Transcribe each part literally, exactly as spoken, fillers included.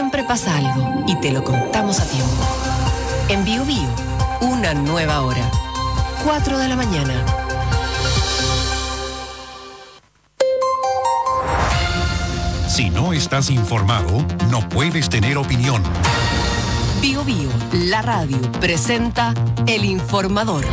siempre pasa algo y te lo contamos a tiempo. En Bio Bio, una nueva hora. cuatro de la mañana. Si no estás informado, no puedes tener opinión. Bio Bio, la radio, presenta El Informador.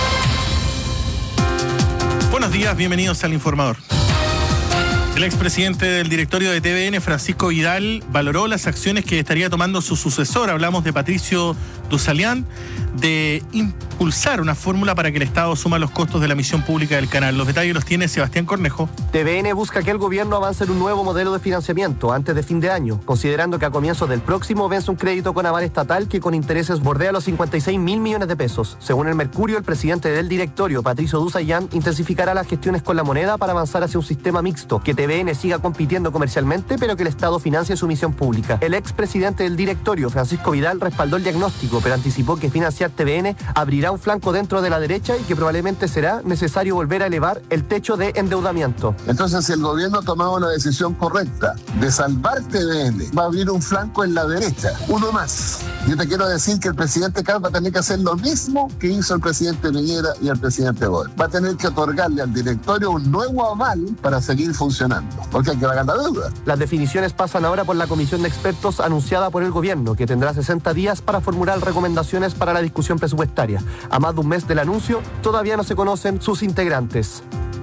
Buenos días, bienvenidos al Informador. El expresidente del directorio de T V N, Francisco Vidal, valoró las acciones que estaría tomando su sucesor. Hablamos de Patricio Duzalián, de impulsar una fórmula para que el Estado asuma los costos de la misión pública del canal. Los detalles los tiene Sebastián Cornejo. T V N busca que el gobierno avance en un nuevo modelo de financiamiento antes de fin de año, considerando que a comienzos del próximo vence un crédito con aval estatal que con intereses bordea los cincuenta y seis mil millones de pesos. Según el Mercurio, el presidente del directorio, Patricio Duzalián, intensificará las gestiones con la moneda para avanzar hacia un sistema mixto, que T V N siga compitiendo comercialmente, pero que el Estado financie su misión pública. El expresidente del directorio, Francisco Vidal, respaldó el diagnóstico, pero anticipó que financiar T V N abrirá un flanco dentro de la derecha y que probablemente será necesario volver a elevar el techo de endeudamiento. Entonces, si el gobierno ha tomado la decisión correcta de salvar T V N, va a abrir un flanco en la derecha, uno más. Yo te quiero decir que el presidente Kast va a tener que hacer lo mismo que hizo el presidente Piñera y el presidente Boric. Va a tener que otorgarle al directorio un nuevo aval para seguir funcionando, porque hay que pagar la deuda. Las definiciones pasan ahora por la comisión de expertos anunciada por el gobierno, que tendrá sesenta días para formular recomendaciones para la discusión presupuestaria. A más de un mes del anuncio, todavía no se conocen sus integrantes.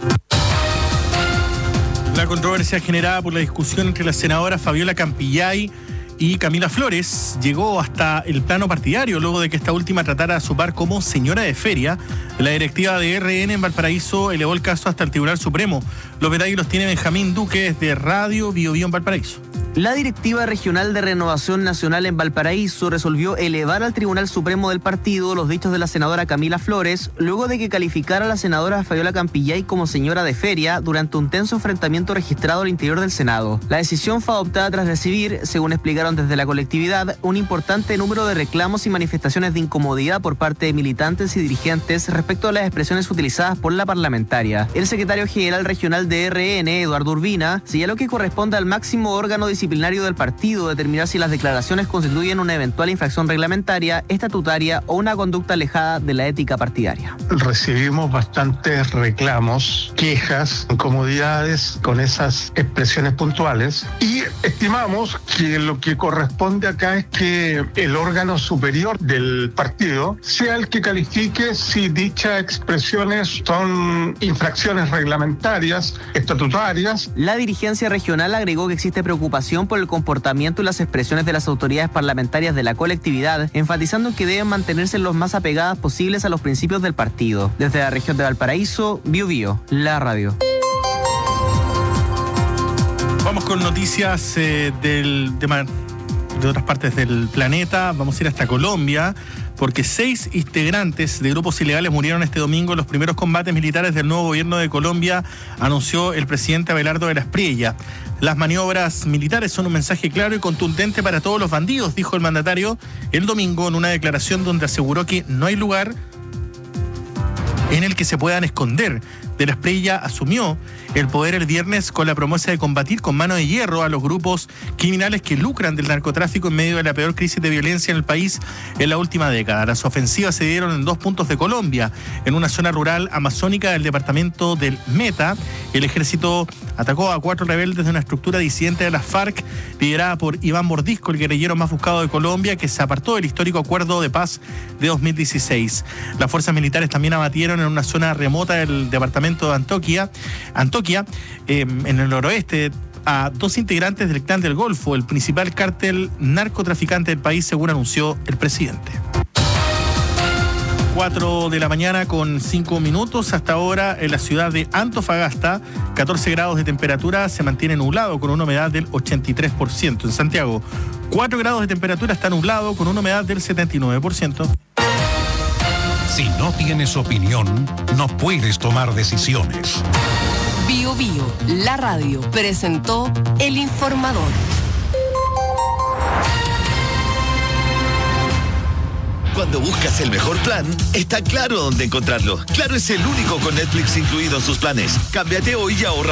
La controversia generada por la discusión entre las senadoras Fabiola Campillay y Camila Flores llegó hasta el plano partidario luego de que esta última tratara de asumir como señora de feria. La directiva de R N en Valparaíso elevó el caso hasta el Tribunal Supremo. Los detalles los tiene Benjamín Duque desde Radio Bio Bio en Valparaíso. La Directiva Regional de Renovación Nacional en Valparaíso resolvió elevar al Tribunal Supremo del partido los dichos de la senadora Camila Flores, luego de que calificara a la senadora Fabiola Campillay como señora de feria durante un tenso enfrentamiento registrado al interior del Senado. La decisión fue adoptada tras recibir, según explicaron desde la colectividad, un importante número de reclamos y manifestaciones de incomodidad por parte de militantes y dirigentes respecto a las expresiones utilizadas por la parlamentaria. El secretario general regional de R N, Eduardo Urbina, señaló que corresponde al máximo órgano disciplinario disciplinario del partido determinar si las declaraciones constituyen una eventual infracción reglamentaria, estatutaria o una conducta alejada de la ética partidaria. Recibimos bastantes reclamos, quejas, incomodidades con esas expresiones puntuales y estimamos que lo que corresponde acá es que el órgano superior del partido sea el que califique si dichas expresiones son infracciones reglamentarias, estatutarias. La dirigencia regional agregó que existe preocupación por el comportamiento y las expresiones de las autoridades parlamentarias de la colectividad, enfatizando que deben mantenerse los más apegadas posibles a los principios del partido. Desde la región de Valparaíso, Bio Bio, la radio. Vamos con noticias eh, del, de, de otras partes del planeta. Vamos a ir hasta Colombia, porque seis integrantes de grupos ilegales murieron este domingo en los primeros combates militares del nuevo gobierno de Colombia, anunció el presidente Abelardo de la Espriella. Las maniobras militares son un mensaje claro y contundente para todos los bandidos, dijo el mandatario el domingo en una declaración donde aseguró que no hay lugar en el que se puedan esconder. De la Espriella asumió el poder el viernes con la promesa de combatir con mano de hierro a los grupos criminales que lucran del narcotráfico en medio de la peor crisis de violencia en el país en la última década. Las ofensivas se dieron en dos puntos de Colombia, en una zona rural amazónica del departamento del Meta. El ejército atacó a cuatro rebeldes de una estructura disidente de las FARC, liderada por Iván Mordisco, el guerrillero más buscado de Colombia, que se apartó del histórico acuerdo de paz de dos mil dieciséis. Las fuerzas militares también abatieron en una zona remota del departamento de Antioquia, Antioquia eh, en el noroeste, a dos integrantes del Clan del Golfo, el principal cártel narcotraficante del país, según anunció el presidente. cuatro de la mañana con cinco minutos. Hasta ahora en la ciudad de Antofagasta, catorce grados de temperatura, se mantiene nublado con una humedad del ochenta y tres por ciento. En Santiago, cuatro grados de temperatura, está nublado con una humedad del setenta y nueve por ciento. Si no tienes opinión, no puedes tomar decisiones. Bio Bio, la radio, presentó El Informador. Cuando buscas el mejor plan, está claro dónde encontrarlo. Claro es el único con Netflix incluido en sus planes. Cámbiate hoy y ahorra